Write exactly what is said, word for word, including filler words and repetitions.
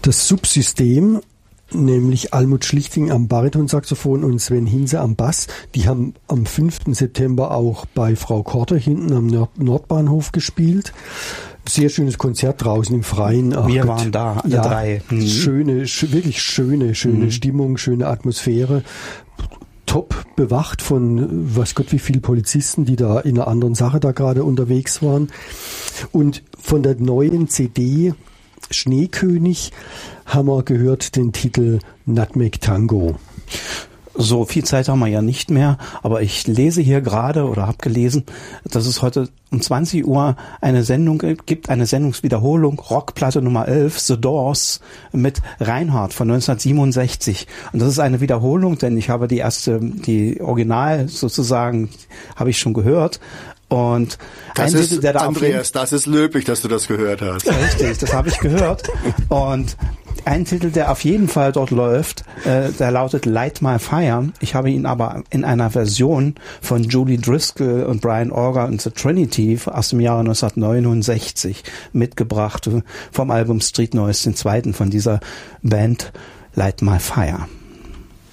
das Subsystem, nämlich Almut Schlichting am Baritonsaxophon und Sven Hinze am Bass. Die haben am fünften September auch bei Frau Korte hinten am Nord- Nordbahnhof gespielt. Sehr schönes Konzert draußen im Freien. Ach Wir Gott. waren da, alle ja, drei. Mhm. Schöne, sch- wirklich schöne, schöne Mhm. Stimmung, schöne Atmosphäre. Top bewacht von, was Gott, wie viele Polizisten, die da in einer anderen Sache da gerade unterwegs waren. Und von der neuen C D Schneekönig haben wir gehört den Titel Nutmeg Tango. So viel Zeit haben wir ja nicht mehr, aber ich lese hier gerade oder habe gelesen, dass es heute um zwanzig Uhr eine Sendung gibt, eine Sendungswiederholung, Rockplatte Nummer elf, The Doors mit Reinhardt von neunzehnhundertsiebenundsechzig. Und das ist eine Wiederholung, denn ich habe die erste, die Original sozusagen, habe ich schon gehört. Und das ein ist, Titel, der da Andreas, das ist löblich, dass du das gehört hast. Richtig, das habe ich gehört. Und ein Titel, der auf jeden Fall dort läuft, äh, der lautet Light My Fire. Ich habe ihn aber in einer Version von Julie Driscoll und Brian Auger und The Trinity aus dem Jahre neunzehnhundertneunundsechzig mitgebracht vom Album Street Noise, den zweiten von dieser Band Light My Fire.